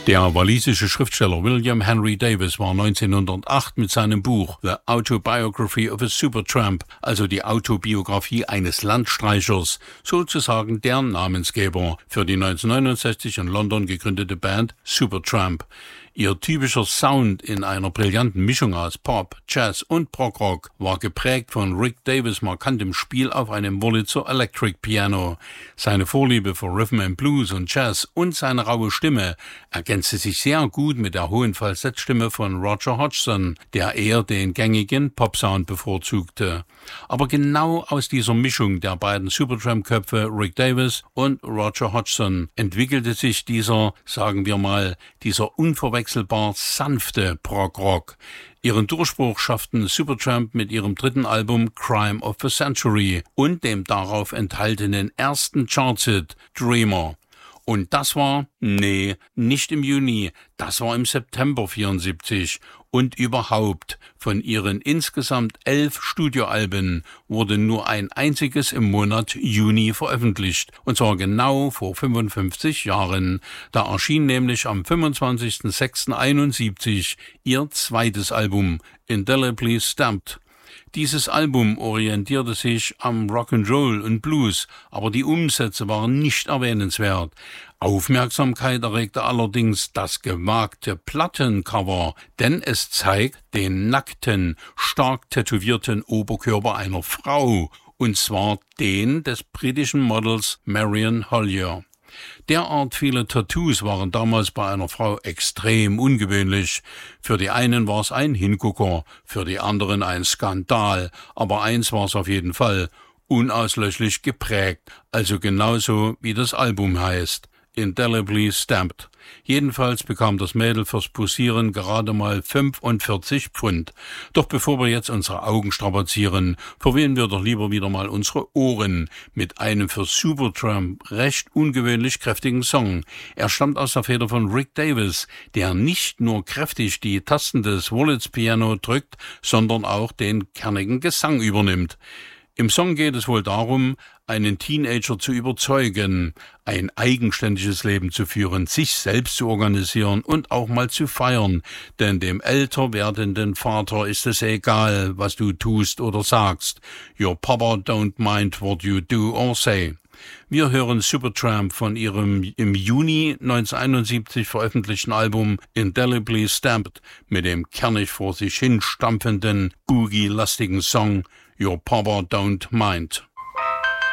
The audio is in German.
Der walisische Schriftsteller William Henry Davies war 1908 mit seinem Buch The Autobiography of a Supertramp, also die Autobiografie eines Landstreichers, sozusagen der Namensgeber für die 1969 in London gegründete Band Supertramp. Ihr typischer Sound in einer brillanten Mischung aus Pop, Jazz und Prog-Rock war geprägt von Rick Davies' markantem Spiel auf einem Wurlitzer Electric Piano. Seine Vorliebe für Rhythm and Blues und Jazz und seine raue Stimme ergänzte sich sehr gut mit der hohen Falsettstimme von Roger Hodgson, der eher den gängigen Pop-Sound bevorzugte. Aber genau aus dieser Mischung der beiden Supertramp-Köpfe Rick Davies und Roger Hodgson entwickelte sich dieser unverwechselbar sanfte Prog-Rock. Ihren Durchbruch schafften Supertramp mit ihrem dritten Album Crime of the Century und dem darauf enthaltenen ersten Chartshit Dreamer. Und das war, nicht im Juni, das war im September 74. Und überhaupt, von ihren insgesamt 11 Studioalben wurde nur ein einziges im Monat Juni veröffentlicht. Und zwar genau vor 55 Jahren. Da erschien nämlich am 25.06.71 ihr zweites Album, Indelibly Stamped. Dieses Album orientierte sich am Rock'n'Roll und Blues, aber die Umsätze waren nicht erwähnenswert. Aufmerksamkeit erregte allerdings das gewagte Plattencover, denn es zeigt den nackten, stark tätowierten Oberkörper einer Frau, und zwar den des britischen Models Marion Hollier. Derart viele Tattoos waren damals bei einer Frau extrem ungewöhnlich. Für die einen war es ein Hingucker, für die anderen ein Skandal, aber eins war es auf jeden Fall: unauslöschlich geprägt, also genauso wie das Album heißt, Indelibly Stamped. Jedenfalls bekam das Mädel fürs Posieren gerade mal 45 Pfund. Doch bevor wir jetzt unsere Augen strapazieren, verwöhnen wir doch lieber wieder mal unsere Ohren mit einem für Supertramp recht ungewöhnlich kräftigen Song. Er stammt aus der Feder von Rick Davies, der nicht nur kräftig die Tasten des Wurlitz-Piano drückt, sondern auch den kernigen Gesang übernimmt. Im Song geht es wohl darum, einen Teenager zu überzeugen, ein eigenständiges Leben zu führen, sich selbst zu organisieren und auch mal zu feiern, denn dem älter werdenden Vater ist es egal, was du tust oder sagst. Your papa don't mind what you do or say. Wir hören Supertramp von ihrem im Juni 1971 veröffentlichten Album Indelibly Stamped mit dem kernig vor sich hin stampfenden, boogie-lastigen Song Your Papa Don't Mind.